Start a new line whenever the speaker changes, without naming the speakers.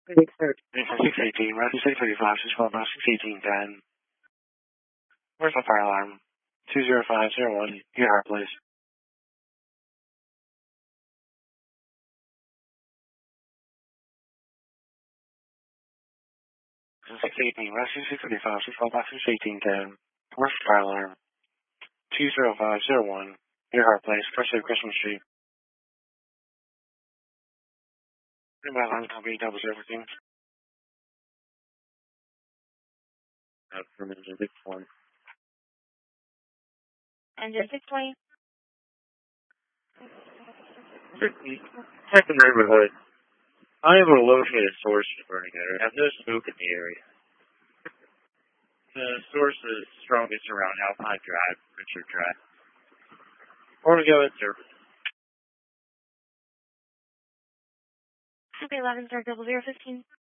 618, Rescue 635, 612, 618, 10. Where's the fire alarm? 20501, your heart, please. 618, Rescue 635, 612, 618, 10. Where's the fire alarm? 20501, your heart, please. First Aid Christmas Street. My alarm company, 0015. From engine 620.
Engine 620.
Check the neighborhood. I am able to locate a source for burning area. I have no smoke in the area. The source is strongest around Alpine Drive, Richard Drive. Or to go in service.
Okay, 11 star 0015.